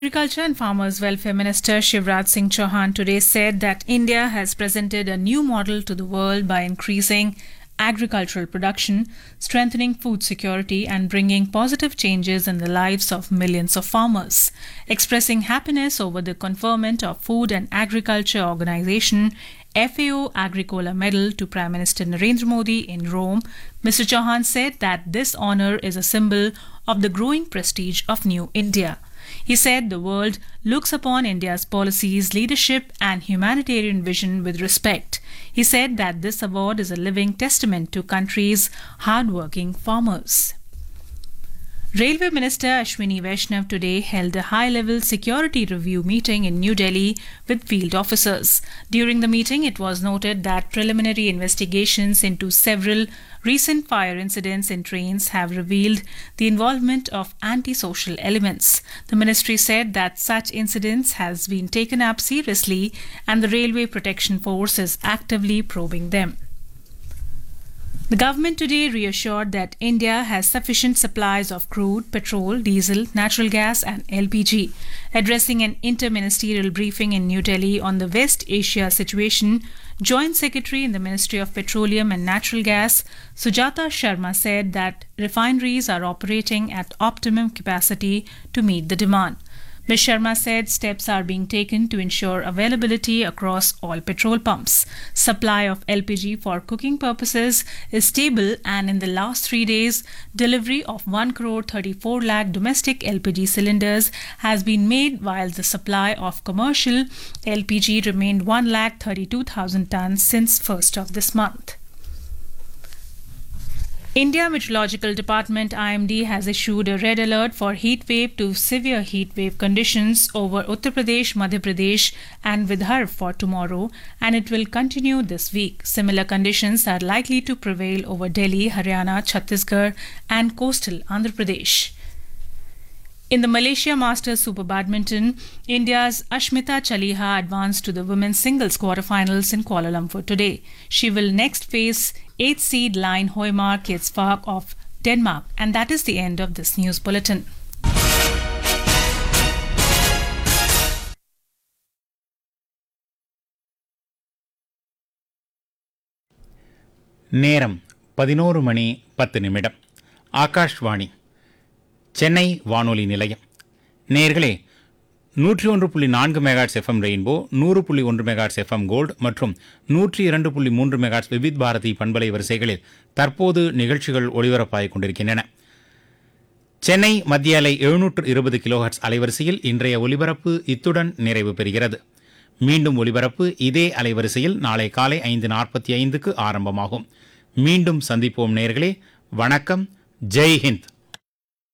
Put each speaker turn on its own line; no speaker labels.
Agriculture and Farmers Welfare Minister Shivraj Singh Chauhan today said that India has presented a new model to the world by increasing agricultural production, strengthening food security, and bringing positive changes in the lives of millions of farmers. Expressing happiness over the conferment of Food and Agriculture Organization FAO Agricola Medal to Prime Minister Narendra Modi in Rome, Mr. Chauhan said that this honour is a symbol of the growing prestige of New India. He said the world looks upon India's policies, leadership and humanitarian vision with respect. He said that this award is a living testament to country's hard-working farmers. Railway Minister Ashwini Vaishnav today held a high-level security review meeting in New Delhi with field officers. During the meeting, it was noted that preliminary investigations into several recent fire incidents in trains have revealed the involvement of anti-social elements. The ministry said that such incidents has been taken up seriously and the Railway Protection Force is actively probing them. The government today reassured that India has sufficient supplies of crude, petrol, diesel, natural gas and LPG. Addressing an inter-ministerial briefing in New Delhi on the West Asia situation, Joint Secretary in the Ministry of Petroleum and Natural Gas, Sujata Sharma, said that refineries are operating at optimum capacity to meet the demand. Ms. Sharma said steps are being taken to ensure availability across all petrol pumps. Supply of LPG for cooking purposes is stable and in the last 3 days, delivery of 1 crore 34 lakh domestic LPG cylinders has been made while the supply of commercial LPG remained 1 lakh 32,000 tons since 1st of this month. India Meteorological Department IMD has issued a red alert for heat wave to severe heat wave conditions over Uttar Pradesh, Madhya Pradesh and Vidarbha for tomorrow, and it will continue this week. Similar conditions are likely to prevail over Delhi, Haryana, Chhattisgarh and coastal Andhra Pradesh. In the Malaysia Masters Super Badminton, India's Ashmita Chaliha advanced to the women's singles quarterfinals in Kuala Lumpur today. She will next face 8th seed Line Hoymar Ketsvak of Denmark. And that is the end of this news bulletin.
நேரம் 11:10 ஆகாஷ்வாணி சென்னை வானொலி நிலையம். நேயர்களே, 101.4 megahertz FM rainbow, 100.1 megahertz FM gold மற்றும் 102.3 megahertz Vividh Bharathi பண்பலை வரிசைகளில் தற்போது நிகழ்ச்சிகள் ஒளிபரப்பாகிக் கொண்டிருக்கின்றன. சென்னை மத்திய அலை 720 கிலோஹெர்ட்ஸ் அலைவரிசையில் இன்றைய ஒலிபரப்பு இத்துடன் நிறைவு பெறுகிறது. மீண்டும் ஒலிபரப்பு இதே அலைவரிசையில் நாளை காலை 5:45 ஆரம்பமாகும். மீண்டும் சந்திப்போம் நேயர்களே. வணக்கம். ஜெய் ஹிந்த்.